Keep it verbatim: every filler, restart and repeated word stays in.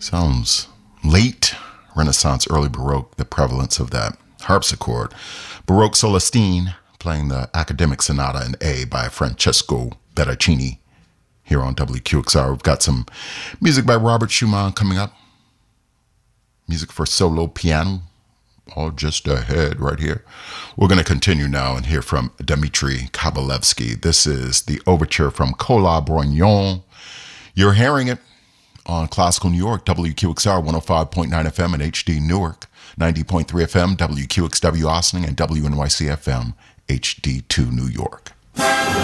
Sounds late Renaissance, early Baroque, the prevalence of that harpsichord. Baroque Celestine, playing the Academic Sonata in A by Francesco Bertoncini here on W Q X R. We've got some music by Robert Schumann coming up. Music for solo piano, all just ahead right here. We're going to continue now and hear from Dmitri Kabalevsky. This is the overture from Cola Brognon. You're hearing it on Classical New York, W Q X R one oh five point nine F M and H D Newark, ninety point three F M, W Q X W Austining, and W N Y C F M, H D two New York.